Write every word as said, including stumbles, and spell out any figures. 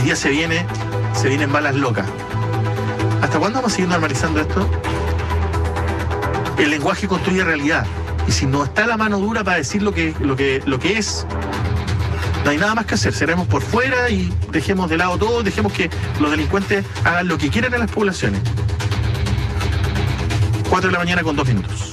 hoy día se viene, se vienen balas locas. ¿Hasta cuándo vamos a seguir normalizando esto? El lenguaje construye realidad. Y si no está la mano dura para decir lo que, lo que, lo que es, no hay nada más que hacer. Cerremos por fuera y dejemos de lado todo, dejemos que los delincuentes hagan lo que quieran en las poblaciones. cuatro de la mañana con dos minutos.